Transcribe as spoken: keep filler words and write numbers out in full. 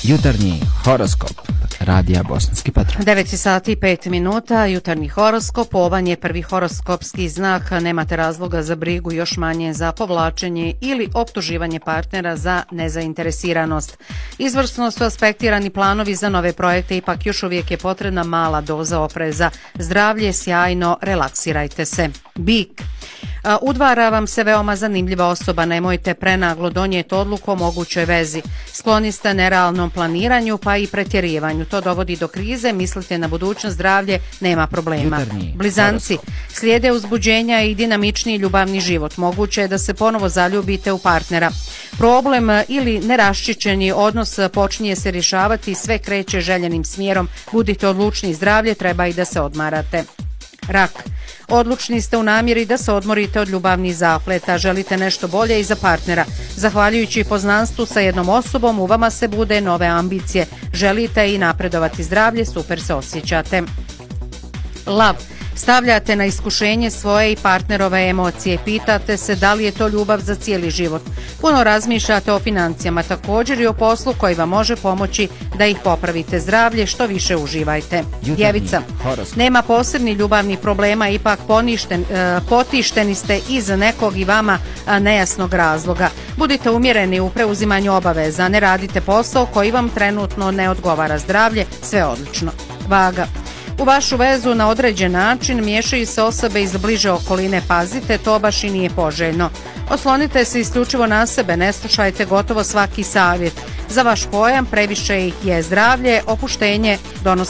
Jutarnji horoskop Radija Bosanski Patrolj. devet sati i pet minuta, jutarnji horoskop. Ovan je prvi horoskopski znak. Nemate razloga za brigu, još manje za povlačenje ili optuživanje partnera za nezainteresiranost. Izvrsno su aspektirani planovi za nove projekte, ipak još uvijek je potrebna mala doza opreza. Zdravlje sjajno, relaksirajte se. Bik. Udvara vam se veoma zanimljiva osoba, nemojte prenaglo donijeti odluku o mogućoj vezi. Skloni ste nerealnom planiranju pa i pretjerivanju. To dovodi do krize, mislite na budućnost, zdravlje, nema problema. Jutarnji Blizanci, horoskop. slijede uzbuđenja i dinamičniji ljubavni život. Moguće je da se ponovo zaljubite u partnera. Problem ili neraščišćeni odnos počinje se rješavati, sve kreće željenim smjerom. Budite odlučni, zdravlje, treba i da se odmarate. Rak. Odlučni ste u namjeri da se odmorite od ljubavnih zapleta, želite nešto bolje i za partnera. Zahvaljujući poznanstvu sa jednom osobom, u vama se bude nove ambicije. Želite i napredovati, zdravlje, super se osjećate. Lav. Stavljate na iskušenje svoje i partnerove emocije. Pitate se da li je to ljubav za cijeli život. Puno razmišljate o financijama, također i o poslu koji vam može pomoći da ih popravite. Zdravlje, što više uživajte. Djevica. horoskop. Nema posebnih ljubavnih problema, ipak poništen, e, potišteni ste iz nekog i vama a, nejasnog razloga. Budite umjereni u preuzimanju obaveza, ne radite posao koji vam trenutno ne odgovara. Zdravlje, sve odlično. Vaga. U vašu vezu na određen način miješaju se osobe iz bliže okoline, pazite, to baš i nije poželjno. Oslonite se isključivo na sebe, ne slušajte gotovo svaki savjet. Za vaš pojam previše ih je. Zdravlje, opuštenje donosi